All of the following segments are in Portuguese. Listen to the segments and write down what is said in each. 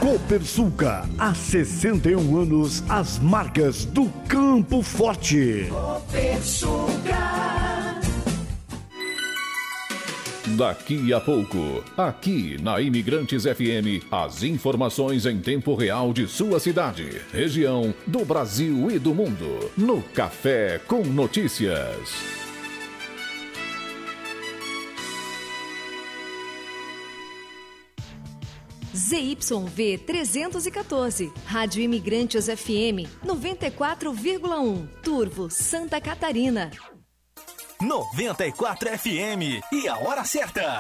Copersuca, há 61 anos, as marcas do Campo Forte. Copersuca. Daqui a pouco, aqui na Imigrantes FM, as informações em tempo real de sua cidade, região, do Brasil e do mundo, no Café com Notícias. ZYV 314, Rádio Imigrantes FM 94,1, Turvo, Santa Catarina. 94 FM e a hora certa.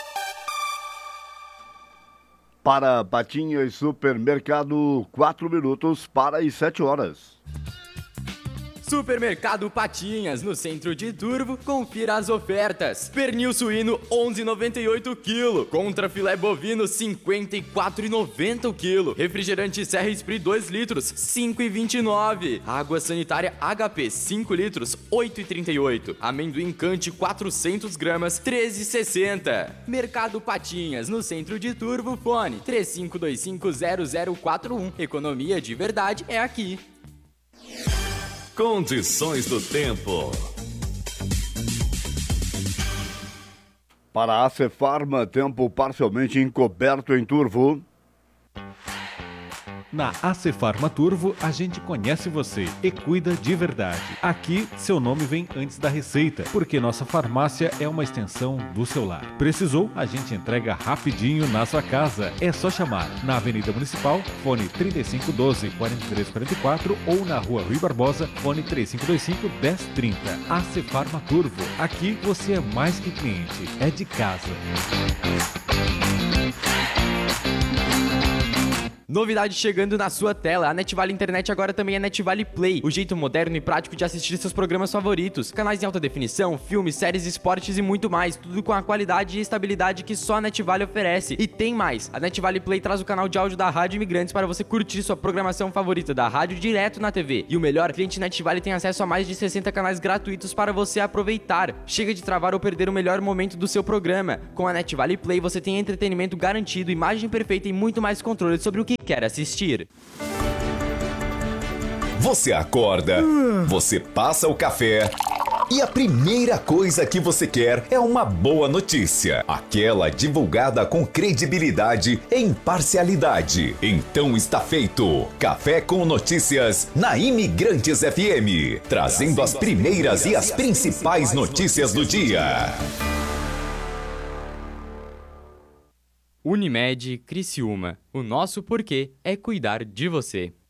Para Patinhas Supermercado, 4 minutos para as 7 horas. Supermercado Patinhas, no centro de Turvo, confira as ofertas. Pernil suíno 11,98 kg, contra filé bovino 54,90 kg. Refrigerante Serra Esprit 2 litros 5,29. Água sanitária HP 5 litros 8,38. Amendoim Cante 400 gramas 13,60. Mercado Patinhas, no centro de Turvo, fone 35250041. Economia de verdade é aqui. Condições do tempo. Para a Acefarma, tempo parcialmente encoberto em Turvo. Na Acefarma Turvo, a gente conhece você e cuida de verdade. Aqui, seu nome vem antes da receita, porque nossa farmácia é uma extensão do seu lar. Precisou? A gente entrega rapidinho na sua casa. É só chamar na Avenida Municipal, fone 3512-4344 ou na Rua Rui Barbosa, fone 3525-1030. Acefarma Turvo. Aqui você é mais que cliente, é de casa. Novidade chegando na sua tela, a NetVale Internet agora também é NetVale Play, o jeito moderno e prático de assistir seus programas favoritos, canais em alta definição, filmes, séries, esportes e muito mais, tudo com a qualidade e estabilidade que só a NetVale oferece. E tem mais, a NetVale Play traz o canal de áudio da Rádio Imigrantes para você curtir sua programação favorita da rádio direto na TV. E o melhor, cliente NetVale tem acesso a mais de 60 canais gratuitos para você aproveitar. Chega de travar ou perder o melhor momento do seu programa. Com a NetVale Play você tem entretenimento garantido, imagem perfeita e muito mais controle sobre o que quer assistir. Você acorda, você passa o café e a primeira coisa que você quer é uma boa notícia. Aquela divulgada com credibilidade e imparcialidade. Então está feito. Café com Notícias na Imigrantes FM. Trazendo as primeiras e as principais notícias do dia. Unimed Criciúma. O nosso porquê é cuidar de você.